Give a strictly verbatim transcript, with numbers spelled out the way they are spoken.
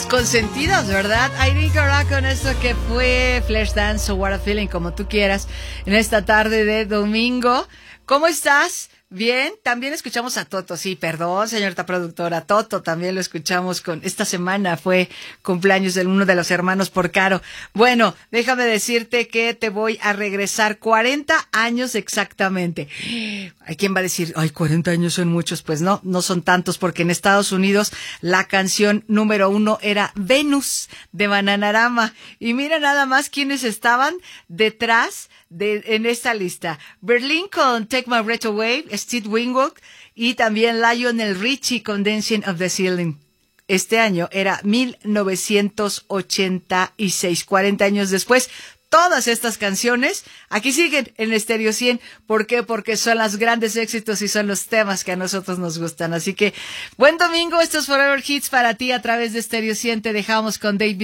Los consentidos, ¿verdad? Irene Cara con esto que fue Flashdance o What a Feeling, como tú quieras, en esta tarde de domingo. ¿Cómo estás? Bien, también escuchamos a Toto, sí, perdón, señorita productora, Toto también lo escuchamos con, esta semana fue cumpleaños de uno de los hermanos Porcaro. Bueno, déjame decirte que te voy a regresar cuarenta años exactamente. Hay quien va a decir, ay, cuarenta años son muchos, pues no, no son tantos, porque en Estados Unidos la canción número uno era Venus de Bananarama, y mira nada más quiénes estaban detrás de, en esta lista. Berlin con Take My Breath Away, Steve Winwood, y también Lionel Richie con Dancing of the Ceiling. Este año era mil novecientos ochenta y seis, cuarenta años después. Todas estas canciones aquí siguen en Estéreo cien. ¿Por qué? Porque son los grandes éxitos y son los temas que a nosotros nos gustan. Así que, buen domingo, estos Forever Hits para ti a través de Estéreo cien. Te dejamos con David